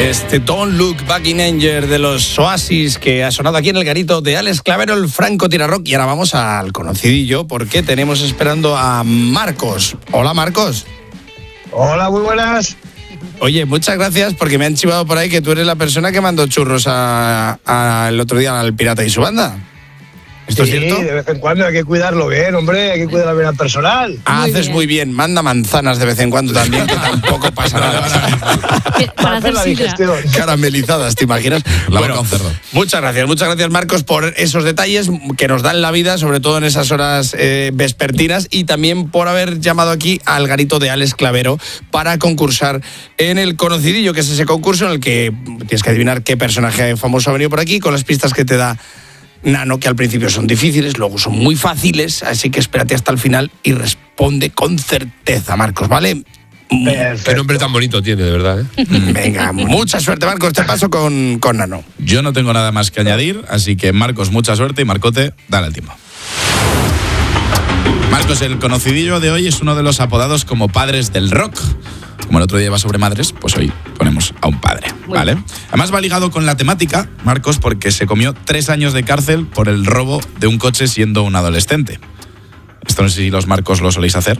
Este Don't Look Back in Anger de los Oasis que ha sonado aquí en el garito de Alex Clavero, el Franco Tirarrock. Y ahora vamos al conocidillo porque tenemos esperando a Marcos. Hola, Marcos. Hola, muy buenas. Oye, muchas gracias porque me han chivado por ahí que tú eres la persona que mandó churros el otro día al Pirata y su banda. ¿Esto sí, es cierto? De vez en cuando hay que cuidarlo bien, hombre, hay que cuidarlo bien al personal. Haces muy bien. Manda manzanas de vez en cuando también, que tampoco pasa nada. Para hacer la sidra. digestión. Caramelizadas, ¿te imaginas? Bueno, muchas gracias Marcos por esos detalles que nos dan la vida, sobre todo en esas horas vespertinas, y también por haber llamado aquí al garito de Alex Clavero para concursar en el conocidillo, que es ese concurso en el que tienes que adivinar qué personaje famoso ha venido por aquí con las pistas que te da Nano, que al principio son difíciles, luego son muy fáciles, así que espérate hasta el final y responde con certeza, Marcos, ¿vale? Perfecto. Qué nombre tan bonito tiene, de verdad, ¿eh? Venga, mucha suerte, Marcos, te paso con Nano. Yo no tengo nada más que añadir, así que Marcos, mucha suerte, y Marcote, dale el tiempo. Marcos, el conocidillo de hoy es uno de los apodados como padres del rock. Como el otro día iba sobre madres, pues hoy ponemos a un padre, ¿vale? Además va ligado con la temática, Marcos, porque se comió 3 años de cárcel por el robo de un coche siendo un adolescente. Esto no sé si los Marcos lo soléis hacer.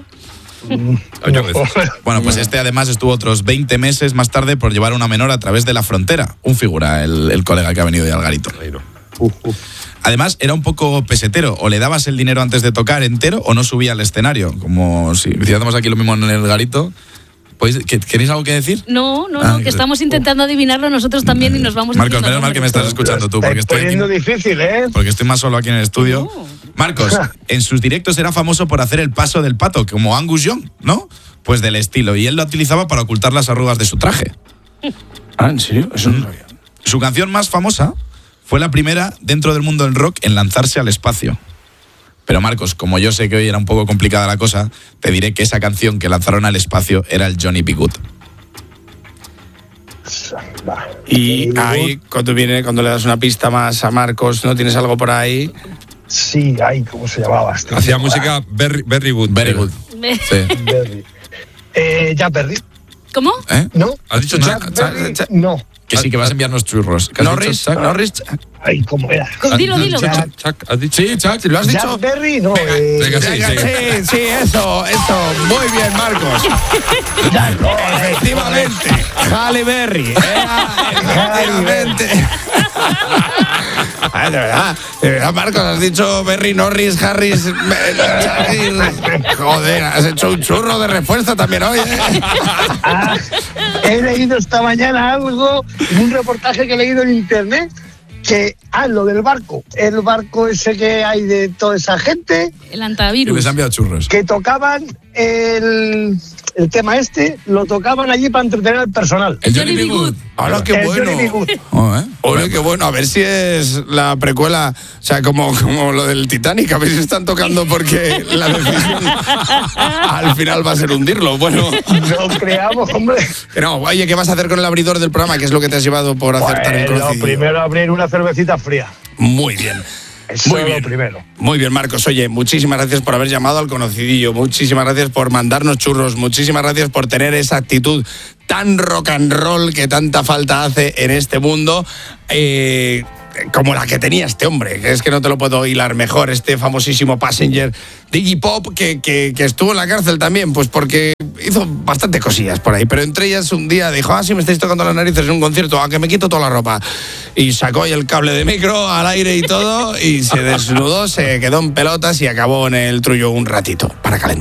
Bueno, pues este además estuvo otros 20 meses más tarde por llevar a una menor a través de la frontera. Un figura, el colega que ha venido de Algarito. Además, era un poco pesetero. O le dabas el dinero antes de tocar entero o no subía al escenario. Como si hiciéramos aquí lo mismo en el garito. ¿Queréis algo que decir? No, que estamos intentando adivinarlo nosotros también y nos vamos Marcos, menos mal que me estás escuchando tú, porque estoy poniendo difícil, ¿eh? Porque estoy más solo aquí en el estudio. Marcos, en sus directos era famoso por hacer el paso del pato, como Angus Young, ¿no? Pues del estilo, y él lo utilizaba para ocultar las arrugas de su traje. Ah, ¿en serio? Eso no lo sabía. Su canción más famosa fue la primera dentro del mundo del rock en lanzarse al espacio. Pero Marcos, como yo sé que hoy era un poco complicada la cosa, te diré que esa canción que lanzaron al espacio era el Johnny B. Good. Y ahí, cuando le das una pista más a Marcos, ¿no tienes algo por ahí? Sí, ¿cómo se llamaba? Hacía música very good. Very good. Sí. Berry. Jack Berry. ¿Cómo? ¿No? ¿Has dicho Jack Berry, no. Que sí, que vas a enviarnos churros. Norris. ¿Cómo era? Dilo. Chuck, ¿has dicho? Sí, Chuck, ¿lo has dicho? Jack Berry, no. Venga, Sí, eso. Muy bien, Marcos. Efectivamente. Halle Berry. Efectivamente. De verdad, Marcos, has dicho Berry, Norris, Harris. Joder, has hecho un churro de respuesta también hoy, ¿eh? He leído esta mañana algo en un reportaje que he leído en internet que lo del barco, el barco ese que hay de toda esa gente, El Que antivirus. les han enviado churros. que tocaban el tema lo tocaban allí para entretener al personal. El Johnny B. Good. ¡Hala, qué El bueno! Johnny B. Good. Oye, qué bueno. A ver si es la precuela, o sea, como lo del Titanic, a ver si están tocando porque la decisión al final va a ser hundirlo. Bueno, No creamos, hombre. no, oye, ¿qué vas a hacer con el abridor del programa? ¿Qué es lo que te has llevado por acertar el Lo conocidillo? primero abrir una cervecita fría. Muy bien. Eso Muy es bien. lo primero. Muy bien, Marcos. Oye, muchísimas gracias por haber llamado al conocidillo. Muchísimas gracias por mandarnos churros. Muchísimas gracias por tener esa actitud tan rock and roll que tanta falta hace en este mundo. Como la que tenía este hombre, que es que no te lo puedo hilar mejor, este famosísimo Passenger de Iggy Pop, que estuvo en la cárcel también, pues porque hizo bastante cosillas por ahí, pero entre ellas un día dijo, si me estáis tocando las narices en un concierto, que me quito toda la ropa. Y sacó ahí el cable de micro al aire y todo, y se desnudó, se quedó en pelotas y acabó en el trullo un ratito para calentar.